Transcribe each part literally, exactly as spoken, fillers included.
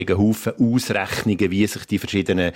einen Haufen Ausrechnungen, wie sich die verschiedenen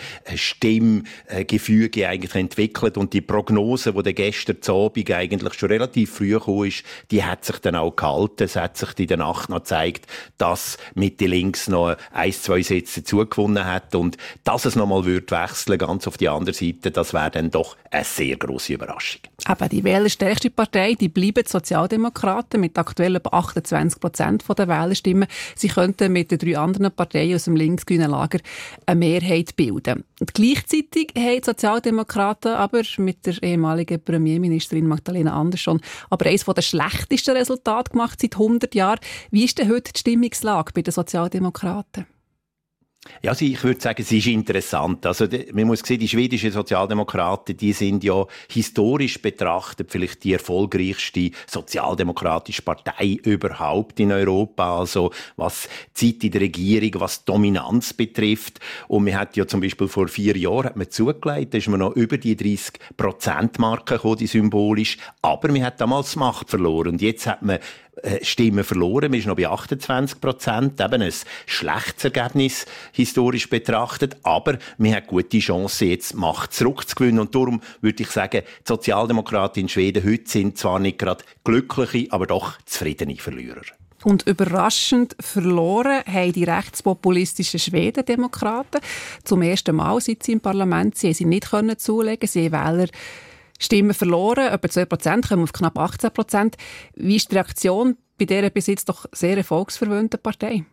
Stimmgefüge eigentlich entwickeln. Und die Prognose, die gestern zu Abend eigentlich schon relativ früh gekommen ist, die hat sich dann auch gehalten. Es hat sich in der Nacht noch gezeigt, dass Mitte links noch ein, zwei Sätze zugewonnen hat. Und dass es noch mal wird wechseln, ganz auf die andere Seite, das wäre dann doch eine sehr grosse Überraschung. Aber die wählerstärkste Partei, die bleiben die Sozialdemokraten mit aktuell etwa achtundzwanzig Prozent der Wählerstimmen. Sie könnten mit den drei anderen Parteien aus dem linksgrünen Lager eine Mehrheit bilden. Und gleichzeitig haben die Sozialdemokraten aber mit der ehemaligen Premierministerin Magdalena Andersson aber eines der schlechtesten Resultate gemacht seit hundert Jahren. Wie ist denn heute die Stimmungslage bei den Sozialdemokraten? Ja, also ich würde sagen, es ist interessant. Also, man muss sehen, die schwedischen Sozialdemokraten, die sind ja historisch betrachtet vielleicht die erfolgreichste sozialdemokratische Partei überhaupt in Europa. Also, was Zeit in der Regierung, was Dominanz betrifft. Und man hat ja zum Beispiel vor vier Jahren hat man zugelegt, da ist man noch über die dreißig Prozent Marke gekommen, die symbolisch. Aber man hat damals Macht verloren. Und jetzt hat man Stimmen verloren. Man ist noch bei achtundzwanzig Prozent. Eben ein schlechtes Ergebnis, historisch betrachtet. Aber man hat gute Chancen, jetzt Macht zurückzugewinnen. Und darum würde ich sagen, die Sozialdemokraten in Schweden heute sind zwar nicht gerade glückliche, aber doch zufriedene Verlierer. Und überraschend verloren haben die rechtspopulistischen Schwedendemokraten. Zum ersten Mal, seit sie im Parlament sind, sie nicht können zulegen. Sie haben Wähler Stimmen verloren, etwa zwei Prozent, kommen auf knapp achtzehn Prozent. Wie ist die Reaktion bei dieser bis jetzt doch sehr erfolgsverwöhnten Partei?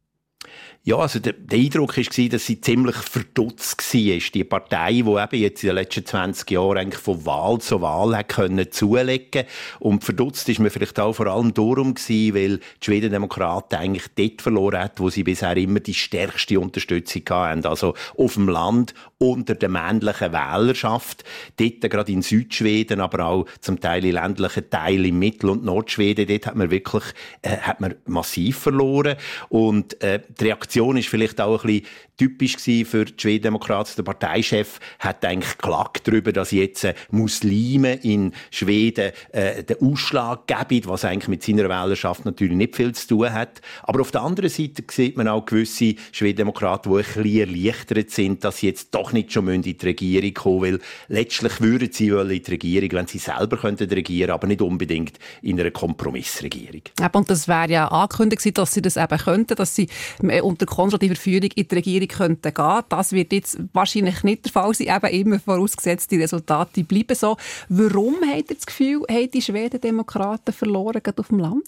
Ja, also der, der Eindruck war, dass sie ziemlich verdutzt war. Die Partei, die eben jetzt in den letzten zwanzig Jahren eigentlich von Wahl zu Wahl hat können zulegen. Und verdutzt ist man vielleicht auch vor allem darum gewesen, weil die Schwedendemokraten eigentlich dort verloren hat, wo sie bisher immer die stärkste Unterstützung hatten. Also auf dem Land, unter der männlichen Wählerschaft. Dort gerade in Südschweden, aber auch zum Teil in ländlichen Teilen in Mittel- und Nordschweden. Dort hat man wirklich äh, hat man massiv verloren. Und äh, die Reaktion war vielleicht auch ein bisschen typisch für die Schwedendemokraten. Der Parteichef hat eigentlich geklagt darüber, dass jetzt Muslime in Schweden äh, den Ausschlag geben, was eigentlich mit seiner Wählerschaft natürlich nicht viel zu tun hat. Aber auf der anderen Seite sieht man auch gewisse Schwedendemokraten, die ein bisschen erleichtert sind, dass sie jetzt doch nicht schon in die Regierung kommen, weil letztlich würden sie in die Regierung, wenn sie selber könnten regieren, aber nicht unbedingt in einer Kompromissregierung. Und das wäre ja angekündigt, dass sie das eben könnten, dass sie unter konservativer Führung in die Regierung könnten gehen. Das wird jetzt wahrscheinlich nicht der Fall sein, eben immer vorausgesetzt, die Resultate bleiben so. Warum habt ihr das Gefühl, haben die Schwedendemokraten verloren, gerade auf dem Land?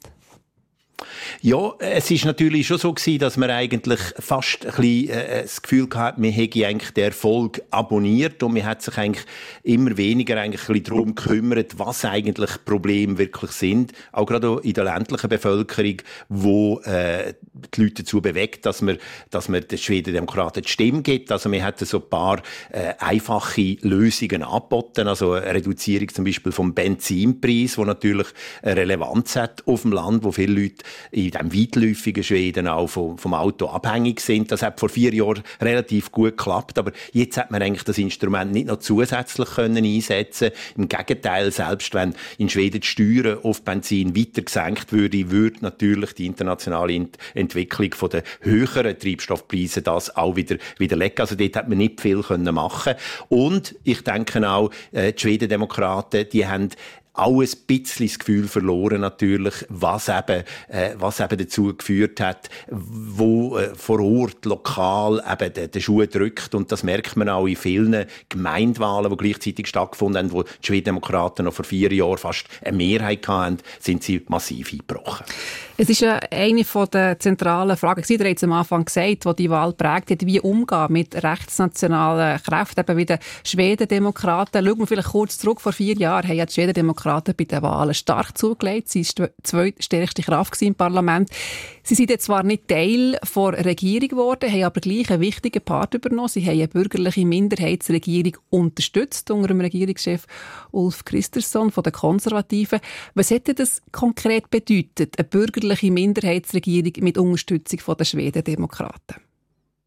Ja, es ist natürlich schon so gewesen, dass man eigentlich fast ein bisschen äh, das Gefühl gehabt, man hätte eigentlich den Erfolg abonniert und man hat sich eigentlich immer weniger eigentlich ein bisschen darum gekümmert, was eigentlich Probleme wirklich sind. Auch gerade in der ländlichen Bevölkerung, wo äh, die Leute dazu bewegt, dass man, dass man den Schwedendemokraten die Stimme gibt. Also man hat so ein paar äh, einfache Lösungen angeboten, also eine Reduzierung zum Beispiel vom Benzinpreis, wo natürlich eine Relevanz hat auf dem Land, wo viele Leute in diesem weitläufigen Schweden auch vom, vom Auto abhängig sind. Das hat vor vier Jahren relativ gut geklappt, aber jetzt hat man eigentlich das Instrument nicht noch zusätzlich können einsetzen. Im Gegenteil, selbst wenn in Schweden die Steuern auf Benzin weiter gesenkt würde, würde natürlich die internationale Entwicklung von den höheren Treibstoffpreisen das auch wieder widerlegen. Also dort hat man nicht viel können machen. Und ich denke auch, die Schwedendemokraten, die haben auch ein bisschen das Gefühl verloren natürlich, was eben, äh, was eben dazu geführt hat, wo äh, vor Ort, lokal eben der, der Schuh drückt. Und das merkt man auch in vielen Gemeindewahlen, die gleichzeitig stattgefunden haben, wo die Schwedendemokraten noch vor vier Jahren fast eine Mehrheit hatten, sind sie massiv eingebrochen. Es ist ja eine der zentralen Fragen, Sie haben es am Anfang gesagt, die die Wahl prägt hat, wie umgehen mit rechtsnationalen Kräften, eben wie den Schwedendemokraten. Schauen wir vielleicht kurz zurück, vor vier Jahren haben ja die Schwedendemokraten bei den Wahlen stark zugelegt. Sie war die zweitstärkste Kraft im Parlament. Sie sind jetzt zwar nicht Teil der Regierung geworden, haben aber gleich einen wichtigen Part übernommen. Sie haben eine bürgerliche Minderheitsregierung unterstützt unter dem Regierungschef Ulf Kristersson von den Konservativen. Was hätte das konkret bedeutet, eine bürgerliche Minderheitsregierung mit Unterstützung der Schwedendemokraten?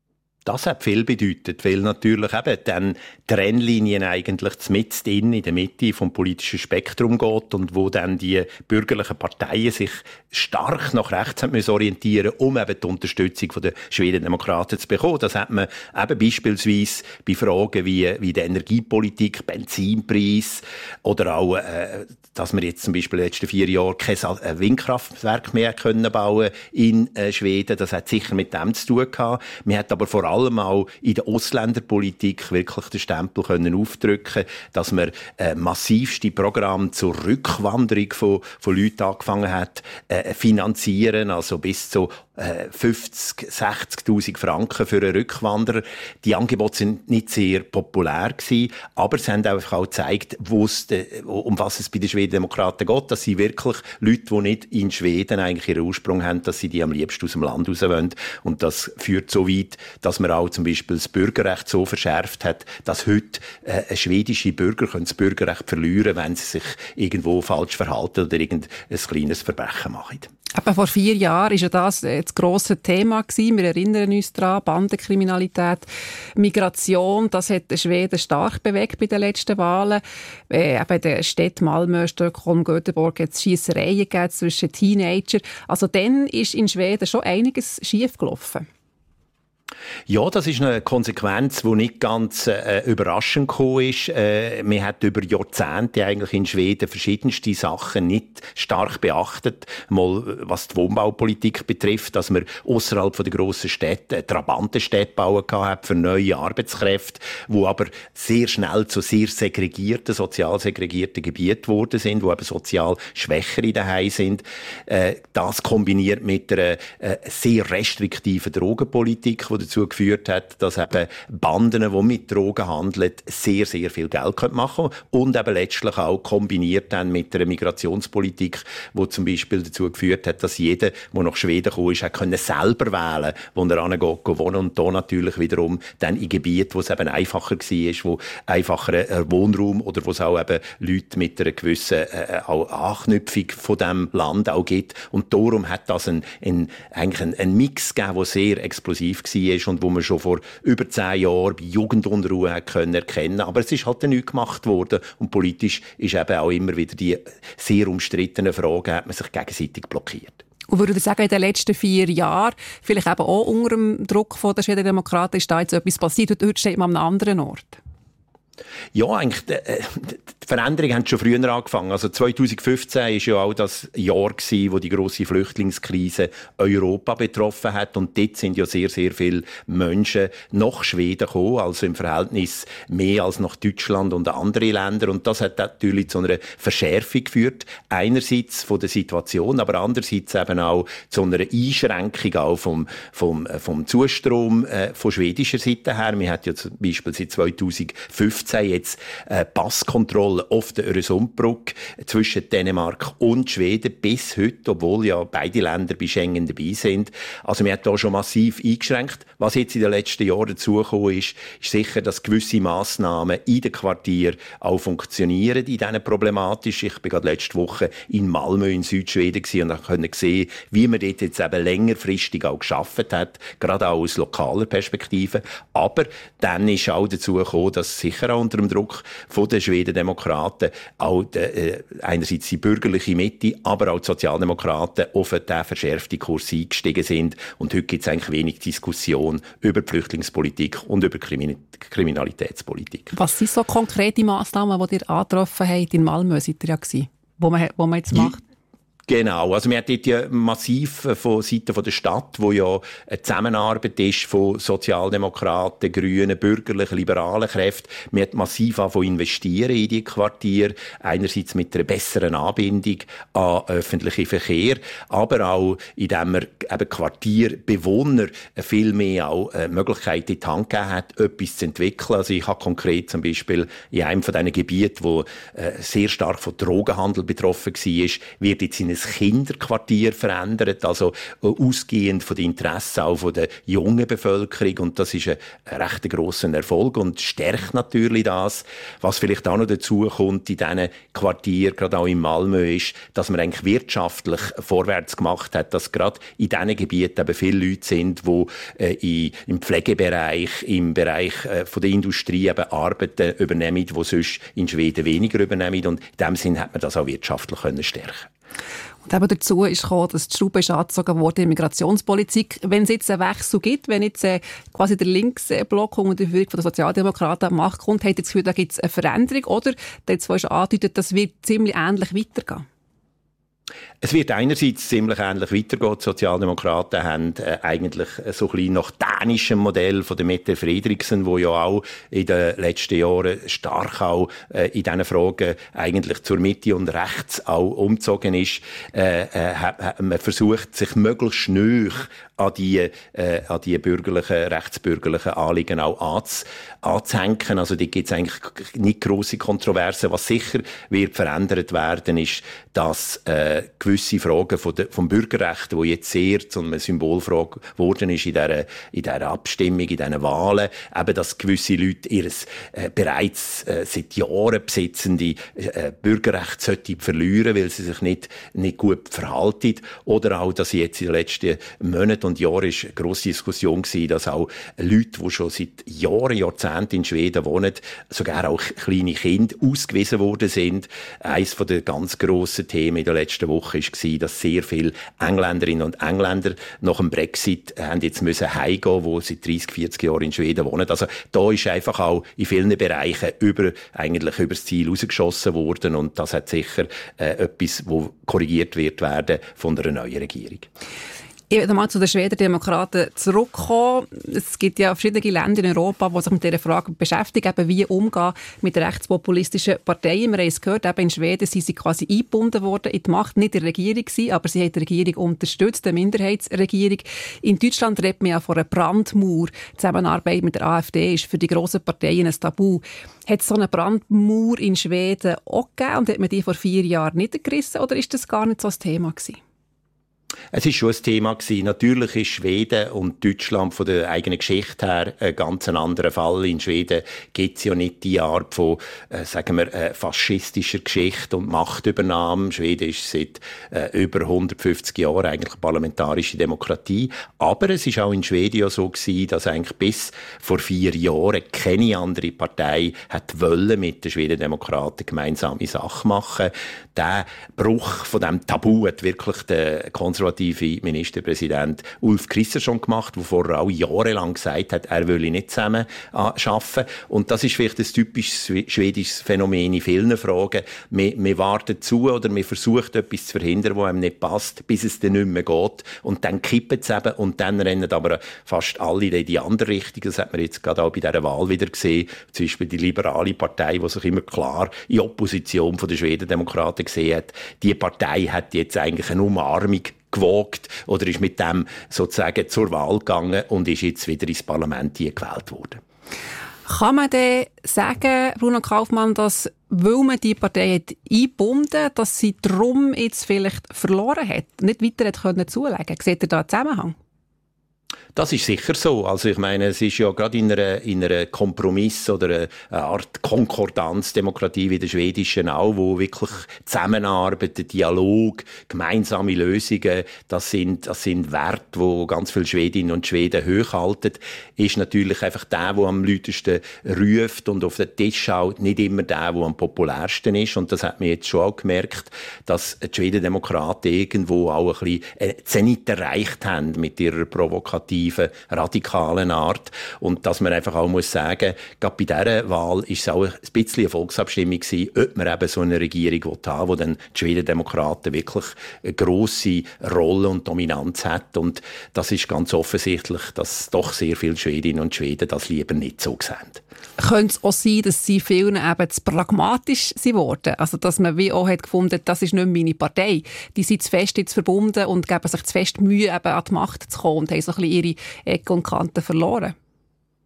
Das hat viel bedeutet, weil natürlich eben dann Trennlinien eigentlich mitten in der Mitte vom politischen Spektrum geht und wo dann die bürgerlichen Parteien sich stark nach rechts haben müssen orientieren, um eben die Unterstützung der Schwedendemokraten zu bekommen. Das hat man eben beispielsweise bei Fragen wie, wie der Energiepolitik, Benzinpreis oder auch, äh, dass wir jetzt zum Beispiel in den letzten vier Jahren kein Windkraftwerk mehr können bauen in äh, Schweden. Das hat sicher mit dem zu tun gehabt. Man hat aber vor allem auch in der Ausländerpolitik wirklich den Stempel können aufdrücken, dass man äh, massivste Programme zur Rückwanderung von, von Leuten angefangen hat, äh, finanzieren, also bis zu äh, fünfzig, sechzigtausend Franken für einen Rückwanderer. Die Angebote sind nicht sehr populär gewesen, aber sie haben einfach auch gezeigt, de, um was es bei den Schwedendemokraten geht, dass sie wirklich Leute, die nicht in Schweden eigentlich ihren Ursprung haben, dass sie die am liebsten aus dem Land raus wollen. Und das führt so weit, dass man auch zum Beispiel das Bürgerrecht so verschärft hat, dass heute äh, schwedische Bürger können das Bürgerrecht verlieren, wenn sie sich irgendwo falsch verhalten oder irgendein kleines Verbrechen machen. Aber vor vier Jahren war ja das das grosse Thema gewesen. Wir erinnern uns daran, Bandenkriminalität, Migration, das hat die Schweden stark bewegt bei den letzten Wahlen. Äh, eben in den Städten Malmö, Stockholm, Göteborg hat es Schiessereien gegeben zwischen Teenagern. Also dann ist in Schweden schon einiges schief gelaufen. Ja, das ist eine Konsequenz, die nicht ganz äh, überraschend gekommen ist. Äh, man hat über Jahrzehnte eigentlich in Schweden verschiedenste Sachen nicht stark beachtet. Mal was die Wohnbaupolitik betrifft, dass man außerhalb der grossen Städte Trabantenstädte bauen hat für neue Arbeitskräfte, die aber sehr schnell zu sehr segregierten, sozial segregierten Gebieten geworden sind, wo eben sozial Schwächere daheim sind. Äh, das kombiniert mit einer äh, sehr restriktiven Drogenpolitik, die dazu geführt hat, dass eben Banden, die mit Drogen handeln, sehr, sehr viel Geld machen können und eben letztlich auch kombiniert dann mit einer Migrationspolitik, die zum Beispiel dazu geführt hat, dass jeder, der nach Schweden kam, ist, können selber wählen, wo er hingeht, wohnen und da natürlich wiederum dann in Gebieten, wo es eben einfacher war, wo einfacher Wohnraum oder wo es auch eben Leute mit einer gewissen äh, auch Anknüpfung von diesem Land auch gibt. Und darum hat das ein, ein, eigentlich ein, ein Mix gegeben, der sehr explosiv war und wo man schon vor über zehn Jahren bei Jugendunruhe hat können erkennen. Aber es ist halt dann nichts gemacht worden und politisch ist eben auch immer wieder die sehr umstrittenen Fragen, hat man sich gegenseitig blockiert. Und würde ich sagen, in den letzten vier Jahren, vielleicht eben auch unter dem Druck der Schwedendemokraten, ist da jetzt etwas passiert und heute steht man an einem anderen Ort? Ja, eigentlich, äh, die Veränderungen haben schon früher angefangen. Also zweitausendfünfzehn war ja auch das Jahr gewesen, wo die grosse Flüchtlingskrise Europa betroffen hat. Und dort sind ja sehr, sehr viele Menschen nach Schweden gekommen, also im Verhältnis mehr als nach Deutschland und andere Länder. Und das hat natürlich zu einer Verschärfung geführt. Einerseits von der Situation, aber andererseits eben auch zu einer Einschränkung auch vom, vom, vom Zustrom äh, von schwedischer Seite her. Wir hat ja zum Beispiel seit zweitausendfünfzehn jetzt äh, Passkontrolle auf der Öresundbrücke zwischen Dänemark und Schweden bis heute, obwohl ja beide Länder bei Schengen dabei sind. Also man hat da schon massiv eingeschränkt. Was jetzt in den letzten Jahren dazugekommen ist, ist sicher, dass gewisse Massnahmen in den Quartieren auch funktionieren, in diesen problematisch. Ich bin gerade letzte Woche in Malmö in Südschweden gewesen und konnte sehen, wie man dort jetzt eben längerfristig auch geschafft hat, gerade auch aus lokaler Perspektive. Aber dann ist auch dazu gekommen, dass sicher auch unter dem Druck von den Schwedendemokraten auch die, äh, einerseits die bürgerliche Mitte, aber auch die Sozialdemokraten auf den verschärften Kurs eingestiegen sind. Und heute gibt es eigentlich wenig Diskussion über die Flüchtlingspolitik und über die Kriminalitätspolitik. Was sind so konkrete Massnahmen, die ihr angetroffen habt? In Malmö seid ihr ja gewesen, wo man, wo man jetzt macht? Genau, also wir haben dort ja massiv von Seiten der Stadt, wo ja eine Zusammenarbeit ist von Sozialdemokraten, Grünen, bürgerlichen, liberalen Kräften. Wir haben massiv angefangen investieren in die Quartiere, einerseits mit einer besseren Anbindung an öffentlichen Verkehr, aber auch indem wir eben Quartierbewohner viel mehr auch eine Möglichkeit in die Hand gegeben hat, etwas zu entwickeln. Also ich habe konkret zum Beispiel in einem von diesen Gebieten, wo sehr stark von Drogenhandel betroffen war, wird jetzt in ein Kinderquartier verändert, also ausgehend von den Interessen auch von der jungen Bevölkerung. Und das ist ein, ein recht grosser Erfolg und stärkt natürlich das. Was vielleicht auch noch dazu kommt in diesen Quartieren, gerade auch in Malmö, ist, dass man eigentlich wirtschaftlich vorwärts gemacht hat, dass gerade in diesen Gebieten eben viele Leute sind, die äh, im Pflegebereich, im Bereich äh, von der Industrie eben Arbeiten übernehmen, die sonst in Schweden weniger übernehmen. Und in diesem Sinn hat man das auch wirtschaftlich können stärken. Und eben dazu ist gekommen, dass die Schraube ist angezogen wurde in Migrationspolitik. Wenn es jetzt einen Wechsel gibt, wenn jetzt äh, quasi der Linksblock unter der Führung der Sozialdemokraten an die Macht kommt, habt ihr das Gefühl, da gibt es eine Veränderung? Oder, der jetzt schon andeutet, das wird ziemlich ähnlich weitergehen? Es wird einerseits ziemlich ähnlich weitergehen. Die Sozialdemokraten haben äh, eigentlich so ein bisschen nach dänischem Modell von der Mette Frederiksen, wo ja auch in den letzten Jahren stark auch äh, in diesen Fragen eigentlich zur Mitte und rechts auch umgezogen ist, äh, äh, hat man versucht, sich möglichst nahe an die, äh, an die bürgerlichen, rechtsbürgerlichen Anliegen auch anz, anzuhängen. Also, da gibt es eigentlich nicht grosse Kontroversen. Was sicher wird verändert werden, ist, dass äh, gewisse Fragen von der, vom Bürgerrecht, die jetzt sehr zu einer Symbolfrage geworden ist in dieser, in dieser Abstimmung, in diesen Wahlen, eben, dass gewisse Leute ihr äh, bereits äh, seit Jahren besitzende äh, Bürgerrecht sollten verlieren, weil sie sich nicht, nicht gut verhalten. Oder auch, dass jetzt in den letzten Monaten und Jahren ist eine grosse Diskussion gewesen, dass auch Leute, die schon seit Jahren, Jahrzehnten in Schweden wohnen, sogar auch kleine Kinder ausgewiesen worden sind. Eines der ganz grossen Themen in der letzten Woche war, dass sehr viele Engländerinnen und Engländer nach dem Brexit haben jetzt müssen heimgehen, die seit dreissig, vierzig Jahren in Schweden wohnen. Also da ist einfach auch in vielen Bereichen über, eigentlich über das Ziel rausgeschossen worden und das hat sicher äh, etwas, wo korrigiert wird werden von einer neuen Regierung. Ich werde mal zu den Schweden Demokraten zurückkommen. Es gibt ja verschiedene Länder in Europa, die sich mit dieser Frage beschäftigen, eben wie umgehen mit rechtspopulistischen Parteien. Wir haben es gehört, eben in Schweden sind sie quasi eingebunden worden in die Macht, nicht in der Regierung gewesen, aber sie haben die Regierung unterstützt, eine Minderheitsregierung. In Deutschland redet man ja von einer Brandmauer. Die Zusammenarbeit mit der AfD ist für die grossen Parteien ein Tabu. Hat es so eine Brandmauer in Schweden auch gegeben und hat man die vor vier Jahren niedergerissen oder ist das gar nicht so ein Thema gewesen? Es war schon ein Thema gewesen. Natürlich ist Schweden und Deutschland von der eigenen Geschichte her ein ganz anderer Fall. In Schweden gibt es ja nicht die Art von, äh, sagen wir, äh, faschistischer Geschichte und Machtübernahme. Schweden ist seit äh, über hundertfünfzig Jahren eigentlich eine parlamentarische Demokratie. Aber es ist auch in Schweden ja so gewesen, dass eigentlich bis vor vier Jahren keine andere Partei hat wollen mit den Schwedendemokraten gemeinsame Sache machen. Der Bruch von dem Tabu hat wirklich der konservative Ministerpräsident Ulf Kristersson gemacht, der vorher auch jahrelang gesagt hat, er wolle nicht zusammen arbeiten. Und das ist vielleicht ein typisches schwedisches Phänomen in vielen Fragen. Man, man wartet zu oder man versucht etwas zu verhindern, was einem nicht passt, bis es dann nicht mehr geht. Und dann kippen es eben und dann rennen aber fast alle in die andere Richtung. Das hat man jetzt gerade auch bei dieser Wahl wieder gesehen. Zum Beispiel die liberale Partei, die sich immer klar in Opposition von den Schwedendemokraten gesehen hat. Die Partei hat jetzt eigentlich eine Umarmung gewagt oder ist mit dem sozusagen zur Wahl gegangen und ist jetzt wieder ins Parlament gewählt worden. Kann man denn sagen, Bruno Kaufmann, dass, weil man die Partei hat eingebunden hat, dass sie darum jetzt vielleicht verloren hat, nicht weiter hat können zulegen? Seht ihr da einen Zusammenhang? Das ist sicher so. Also ich meine, es ist ja gerade in einer, in einer Kompromiss oder einer Art Konkordanzdemokratie wie der schwedischen auch, wo wirklich Zusammenarbeit, Dialog, gemeinsame Lösungen, das sind, das sind Werte, die ganz viele Schwedinnen und Schweden hochhalten, ist natürlich einfach der, der am lautesten ruft und auf den Tisch schaut, nicht immer der, der am populärsten ist. Und das hat man jetzt schon auch gemerkt, dass die Schwedendemokraten irgendwo auch ein bisschen Zenit erreicht haben mit ihrer provokativen, radikalen Art. Und dass man einfach auch muss sagen, gerade bei dieser Wahl ist es auch ein bisschen eine Volksabstimmung gewesen, ob man eben so eine Regierung haben will, wo dann die Schwedendemokraten wirklich eine grosse Rolle und Dominanz hat. Und das ist ganz offensichtlich, dass doch sehr viele Schwedinnen und Schweden das lieber nicht so sehen. Könnte es auch sein, dass sie vielen eben zu pragmatisch wurden? Also, dass man wie auch hat gefunden, das ist nicht mehr meine Partei. Die sind zu fest jetzt verbunden und geben sich zu fest Mühe, eben an die Macht zu kommen und haben so ein bisschen ihre Ecken und Kanten verloren.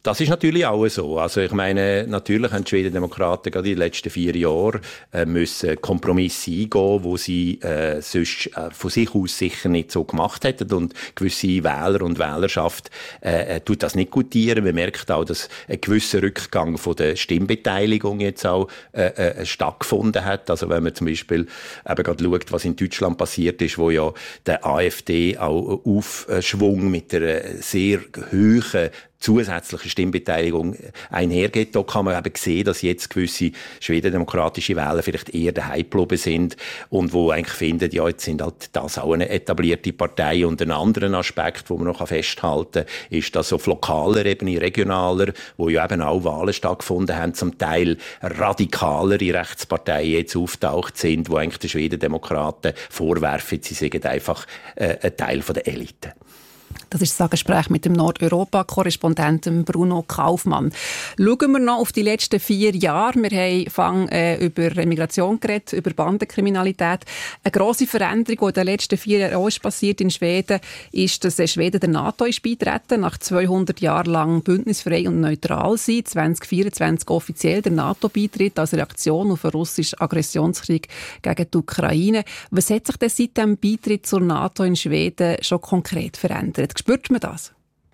Das ist natürlich auch so. Also ich meine, natürlich haben die Schwedendemokraten gerade in den letzten vier Jahren äh, müssen Kompromisse eingehen, wo sie äh, sonst äh, von sich aus sicher nicht so gemacht hätten. Und gewisse Wähler und Wählerschaft äh, äh, tut das nicht gutieren. Man merkt auch, dass ein gewisser Rückgang von der Stimmbeteiligung jetzt auch äh, äh, stattgefunden hat. Also wenn man zum Beispiel eben gerade schaut, was in Deutschland passiert ist, wo ja der AfD auch Aufschwung mit einer sehr hohen zusätzliche Stimmbeteiligung einhergeht. Da kann man eben sehen, dass jetzt gewisse schwedendemokratische Wähler vielleicht eher daheim geblieben sind und wo eigentlich finden, ja, jetzt sind halt das auch eine etablierte Partei. Und ein anderer Aspekt, den man noch festhalten kann, ist, dass auf lokaler Ebene, regionaler, wo ja eben auch Wahlen stattgefunden haben, zum Teil radikalere Rechtsparteien jetzt auftaucht sind, wo eigentlich den Schwedendemokraten vorwerfen, sie seien einfach äh, ein Teil von der Elite. Das ist das Gespräch mit dem Nordeuropa-Korrespondenten Bruno Kaufmann. Schauen wir noch auf die letzten vier Jahre. Wir haben fang, äh, über Migration geredet, über Bandenkriminalität. Eine grosse Veränderung, die in den letzten vier Jahren ist passiert in Schweden, ist, dass Schweden der NATO ist beitreten, nach zweihundert Jahren lang bündnisfrei und neutral sein. zwanzig vierundzwanzig offiziell der NATO-Beitritt als Reaktion auf den russischen Aggressionskrieg gegen die Ukraine. Was hat sich denn seit dem Beitritt zur NATO in Schweden schon konkret verändert? Spürt man das?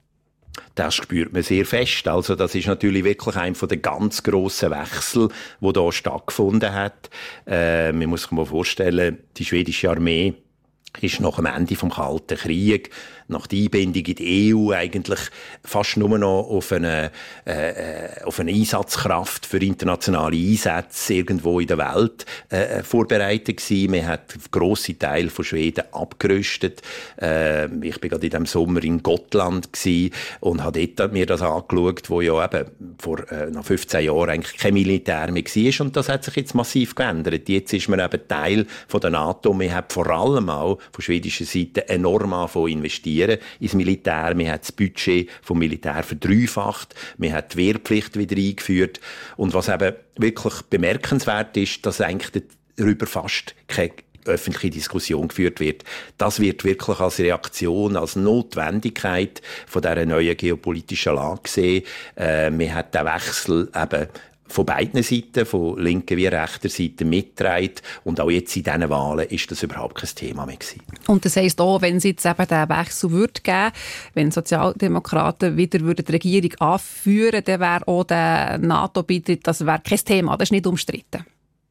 Das spürt man sehr fest. Also das ist natürlich wirklich ein von den ganz grossen Wechsel, der hier stattgefunden hat. Äh, man muss sich mal vorstellen, die schwedische Armee ist nach dem Ende des Kalten Krieges, nach der Einbindung in die E U eigentlich fast nur noch auf eine, äh, auf eine Einsatzkraft für internationale Einsätze irgendwo in der Welt äh, vorbereitet gewesen. Man hat grosse Teile von Schweden abgerüstet. Äh, ich bin gerade in diesem Sommer in Gotland gewesen und habe dort mir das angeschaut, wo ja eben vor äh, nach fünfzehn Jahren eigentlich kein Militär mehr war. Und das hat sich jetzt massiv geändert. Jetzt ist man eben Teil von der NATO. Man hat vor allem auch von schwedischer Seite enorm angefangen investieren ins Militär. Man hat das Budget vom Militär verdreifacht. Man hat die Wehrpflicht wieder eingeführt. Und was eben wirklich bemerkenswert ist, dass eigentlich darüber fast keine öffentliche Diskussion geführt wird. Das wird wirklich als Reaktion, als Notwendigkeit von dieser neuen geopolitischen Lage gesehen. Äh, man hat den Wechsel eben von beiden Seiten, von linker wie rechter Seite mitgetragen. Und auch jetzt in diesen Wahlen ist das überhaupt kein Thema mehr gewesen. Und das heisst auch, wenn es jetzt eben diesen Wechsel würde geben, wenn Sozialdemokraten wieder würden die Regierung anführen, dann wäre auch der NATO-Beitritt, das wäre kein Thema, das ist nicht umstritten.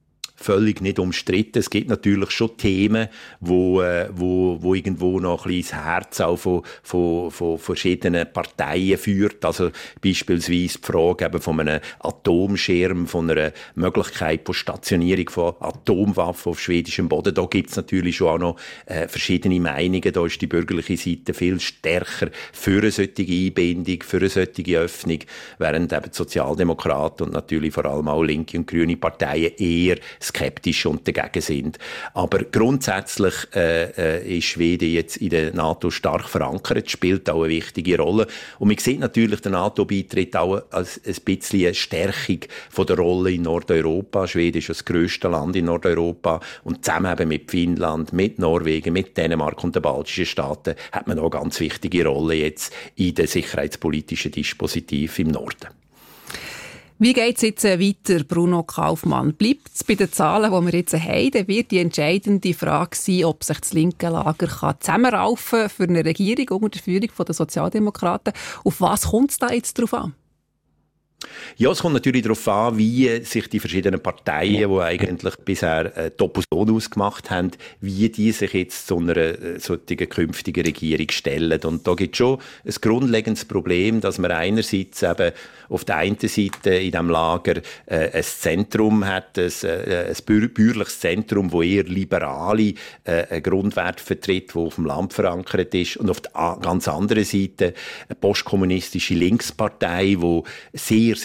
Völlig nicht umstritten. Es gibt natürlich schon Themen, wo, äh, wo, wo irgendwo noch ein bisschen das Herz auch von, von, von verschiedenen Parteien führt. Also beispielsweise die Frage eben von einem Atomschirm, von einer Möglichkeit von Stationierung von Atomwaffen auf schwedischem Boden. Da gibt es natürlich schon auch noch äh, verschiedene Meinungen. Da ist die bürgerliche Seite viel stärker für eine solche Einbindung, für eine solche Öffnung, während eben die Sozialdemokraten und natürlich vor allem auch linke und grüne Parteien eher skeptisch und dagegen sind. Aber grundsätzlich äh, ist Schweden jetzt in der NATO stark verankert, spielt auch eine wichtige Rolle. Und man sieht natürlich den NATO-Beitritt auch als ein bisschen eine Stärkung von der Rolle in Nordeuropa. Schweden ist das grösste Land in Nordeuropa und zusammen eben mit Finnland, mit Norwegen, mit Dänemark und den baltischen Staaten hat man auch eine ganz wichtige Rolle jetzt in den sicherheitspolitischen Dispositiv im Norden. Wie geht es jetzt weiter, Bruno Kaufmann? Bleibt es bei den Zahlen, die wir jetzt haben? Dann wird die entscheidende Frage sein, ob sich das linke Lager zusammenraufen kann für eine Regierung unter der Führung der Sozialdemokraten. Auf was kommt es da jetzt drauf an? Ja, es kommt natürlich darauf an, wie sich die verschiedenen Parteien, die eigentlich bisher äh, die Opposition ausgemacht haben, wie die sich jetzt zu einer äh, solchen künftigen Regierung stellen. Und da gibt es schon ein grundlegendes Problem, dass man einerseits eben auf der einen Seite in diesem Lager äh, ein Zentrum hat, ein, äh, ein bürgerliches Zentrum, das eher liberale äh, Grundwerte vertritt, das auf dem Land verankert ist. Und auf der ganz anderen Seite eine postkommunistische Linkspartei, die sehr, sehr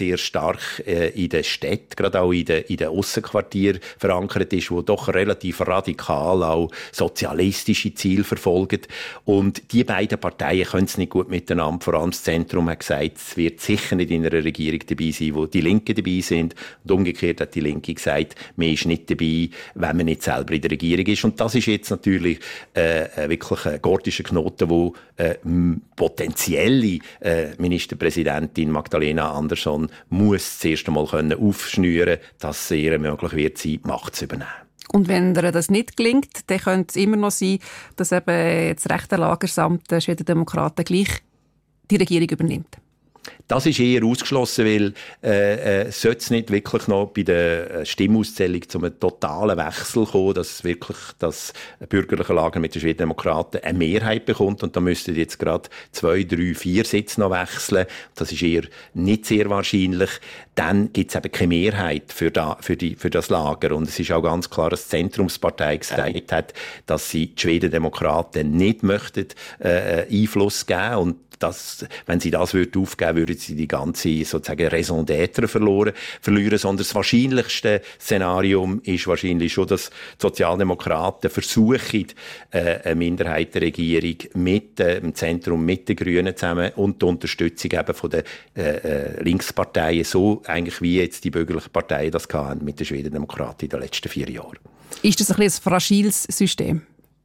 sehr stark äh, in den Städten, gerade auch in den, in den Aussenquartieren verankert ist, wo doch relativ radikal auch sozialistische Ziele verfolgen. Und die beiden Parteien können es nicht gut miteinander. Vor allem das Zentrum hat gesagt, es wird sicher nicht in einer Regierung dabei sein, wo die Linken dabei sind. Und umgekehrt hat die Linke gesagt, man ist nicht dabei, wenn man nicht selber in der Regierung ist. Und das ist jetzt natürlich äh, wirklich ein gordischer Knoten, wo äh, potenzielle äh, Ministerpräsidentin Magdalena Andersson muss zuerst einmal können aufschnüren, dass es ihr möglich wird, die Macht zu übernehmen. Und wenn ihr das nicht gelingt, dann könnte es immer noch sein, dass eben das rechte Lagersamt der Schweden Demokraten gleich die Regierung übernimmt. Das ist eher ausgeschlossen, weil äh, äh, sollte es nicht wirklich noch bei der Stimmauszählung zu einem totalen Wechsel kommen, dass wirklich das bürgerliche Lager mit den Schweden Demokraten eine Mehrheit bekommt und da müssten jetzt gerade zwei, drei, vier Sitze noch wechseln. Das ist eher nicht sehr wahrscheinlich. Dann gibt es eben keine Mehrheit für, da, für, die, für das Lager. Und es ist auch ganz klar, dass die Zentrumspartei gesagt hat, dass sie die Schweden Demokraten nicht möchten, äh, Einfluss geben und dass, wenn sie das würden aufgeben, würden sie die ganze sozusagen Raison d'être verloren, verlieren. Sondern das wahrscheinlichste Szenario ist wahrscheinlich schon, dass die Sozialdemokraten versuchen, äh, eine Minderheitenregierung mit äh, dem Zentrum, mit den Grünen zusammen und die Unterstützung eben von den äh, Linksparteien, so eigentlich wie jetzt die bürgerlichen Parteien das hatten mit den Schwedendemokraten in den letzten vier Jahren. Ist das ein bisschen ein fragiles System?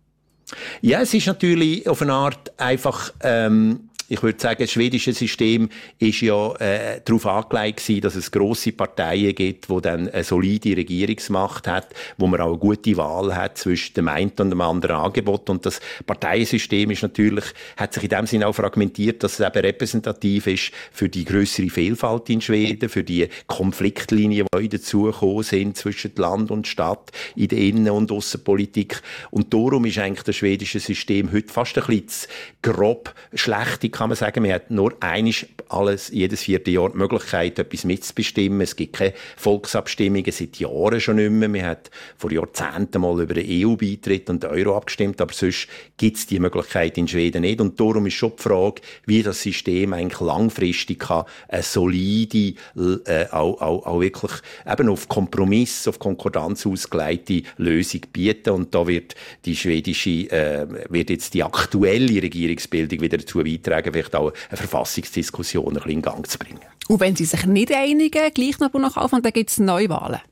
Ja, es ist natürlich auf eine Art einfach, ähm, ich würde sagen, das schwedische System ist ja äh, darauf angelegt gewesen, dass es grosse Parteien gibt, die dann eine solide Regierungsmacht hat, wo man auch eine gute Wahl hat zwischen dem einen und dem anderen Angebot. Und das Parteiensystem ist natürlich, hat sich in dem Sinne auch fragmentiert, dass es eben repräsentativ ist für die grössere Vielfalt in Schweden, für die Konfliktlinien, die dazugekommen sind zwischen Land und Stadt, in der Innen- und Aussenpolitik. Und darum ist eigentlich das schwedische System heute fast ein bisschen grob schlecht, kann man sagen. Man hat nur einisch alles, jedes vierte Jahr die Möglichkeit, etwas mitzubestimmen. Es gibt keine Volksabstimmungen seit Jahren schon nicht mehr. Man hat vor Jahrzehnten mal über den E U-Beitritt und den Euro abgestimmt, aber sonst gibt es die Möglichkeit in Schweden nicht. Und darum ist schon die Frage, wie das System eigentlich langfristig kann, eine solide, äh, auch, auch, auch wirklich eben auf Kompromiss, auf Konkordanz ausgelegte Lösung bieten. Und da wird die schwedische, äh, wird jetzt die aktuelle Regierungsbildung wieder dazu beitragen, vielleicht auch eine Verfassungsdiskussion ein bisschen in Gang zu bringen. Und wenn sie sich nicht einigen, gleich noch nach Aufwand, dann gibt es Neuwahlen?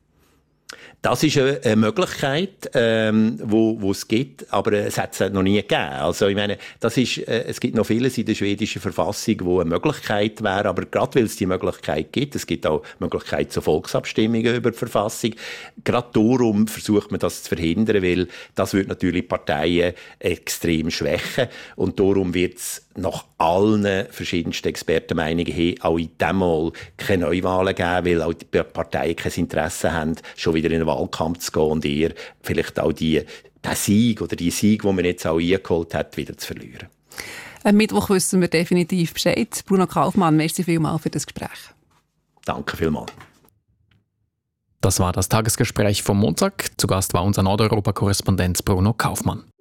Das ist eine, eine Möglichkeit, ähm, wo, wo es gibt, aber es hat es noch nie gegeben. Also ich meine, das ist, äh, es gibt noch vieles in der schwedischen Verfassung, wo eine Möglichkeit wäre, aber gerade weil es die Möglichkeit gibt, es gibt auch Möglichkeit zu Volksabstimmungen über die Verfassung, gerade darum versucht man das zu verhindern, weil das würde natürlich Parteien extrem schwächen und darum wird es nach allen verschiedensten Expertenmeinungen hin auch in diesem Mal keine Neuwahlen geben, weil auch die Parteien kein Interesse haben, schon wieder in den Wahlkampf zu gehen und eher vielleicht auch die, den Sieg oder die Sieg, die man jetzt auch eingeholt hat, wieder zu verlieren. Am Mittwoch wissen wir definitiv Bescheid. Bruno Kaufmann, merci vielmals für das Gespräch. Danke vielmals. Das war das Tagesgespräch vom Montag. Zu Gast war unser Nordeuropa-Korrespondent Bruno Kaufmann.